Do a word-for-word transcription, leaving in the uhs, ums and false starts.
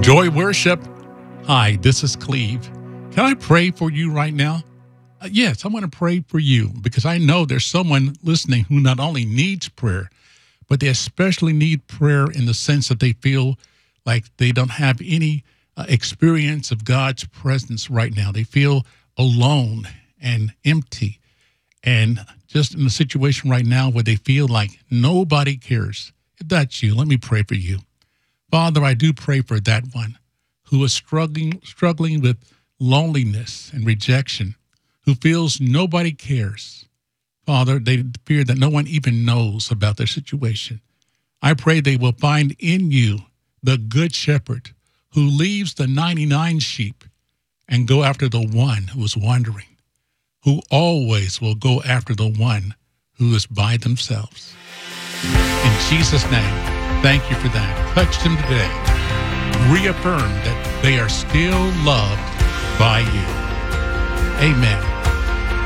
Joy Worship. Hi, this is Cleve. Can I pray for you right now? Uh, yes, I want to pray for you because I know there's someone listening who not only needs prayer, but they especially need prayer in the sense that they feel like they don't have any uh, experience of God's presence right now. They feel alone and empty and just in a situation right now where they feel like nobody cares. If that's you, let me pray for you. Father, I do pray for that one who is struggling struggling with loneliness and rejection, who feels nobody cares. Father, they fear that no one even knows about their situation. I pray they will find in you the good shepherd who leaves the ninety-nine sheep and go after the one who is wandering, who always will go after the one who is by themselves. In Jesus' name, thank you for that. Touch them today. Reaffirm that they are still loved by you. Amen.